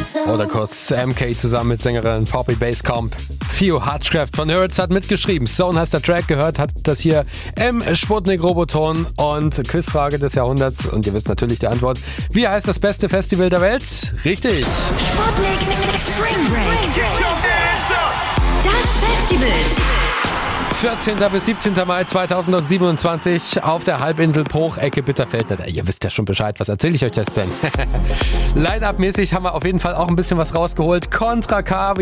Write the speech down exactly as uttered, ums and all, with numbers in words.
Oder kurz M K zusammen mit Sängerin Poppy Basscomp. Theo Hutchcraft von Hurts hat mitgeschrieben. Zone heißt der Track, gehört hat das hier im Sputnik Roboton und Quizfrage des Jahrhunderts. Und ihr wisst natürlich die Antwort. Wie heißt das beste Festival der Welt? Richtig. Sputnik Spring Break. Das Festival. vierzehnten bis siebzehnten Mai zweitausendsiebenundzwanzig auf der Halbinsel Bruch, Ecke Bitterfeld. Na, ihr wisst ja schon Bescheid, was erzähle ich euch das denn? Line-Up-mäßig haben wir auf jeden Fall auch ein bisschen was rausgeholt. Contra K